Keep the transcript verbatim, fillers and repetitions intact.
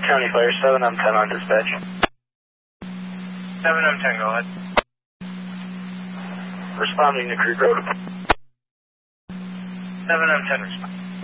County Fire, seven M ten on dispatch. seven M ten, go ahead. Responding to Creek Road. seven M ten, respond.